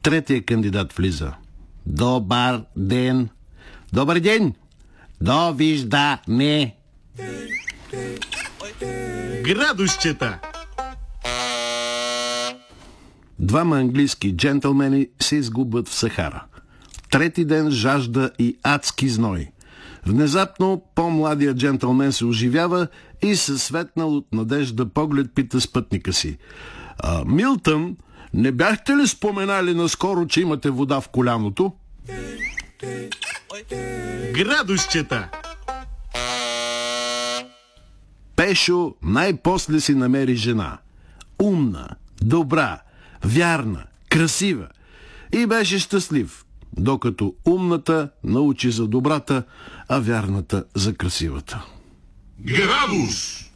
Третия кандидат влиза. Добър ден. Добър ден. Довиждане. Градусчета. Двама английски джентълмени се изгубват в Сахара. Трети ден жажда и адски зной. Внезапно по-младият джентълмен се оживява и със светнал от надежда поглед пита спътника си: Милтън, не бяхте ли споменали наскоро, че имате вода в коляното? Градусчета. Пешо най-после си намери жена. Умна, добра, вярна, красива. И беше щастлив, докато умната научи за добрата, а вярната за красивата. Градус.